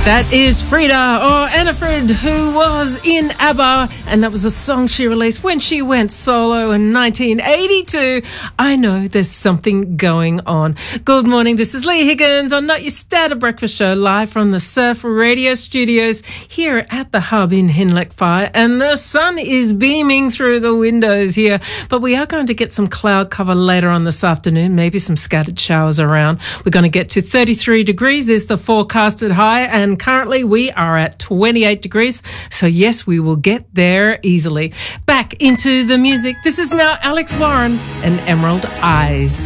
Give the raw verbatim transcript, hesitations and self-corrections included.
That is Frida, or Anna Frid, who was in ABBA, and that was a song she released when she went solo in nineteen eighty-two. I know there's something going on. Good morning, this is Lee Higgins on Not Your Standard Breakfast Show, live from the Surf Radio Studios here at the Hub in Hinlock Fire, and the sun is beaming through the windows here, but we are going to get some cloud cover later on this afternoon, maybe some scattered showers around. We're going to get to thirty-three degrees is the forecasted high, and currently we are at twenty-eight degrees. So yes, we will get there easily. Back into the music. This is now Alex Warren and Emerald Eyes.